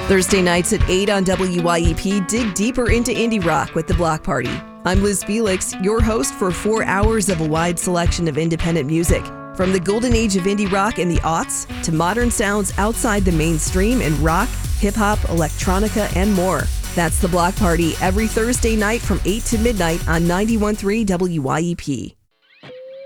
Thursday nights at 8 on WYEP, dig deeper into indie rock with The Block Party. I'm Liz Felix, your host for 4 hours of a wide selection of independent music. From the golden age of indie rock in the aughts to modern sounds outside the mainstream in rock, hip-hop, electronica, and more. That's The Block Party every Thursday night from 8 to midnight on 91.3 WYEP.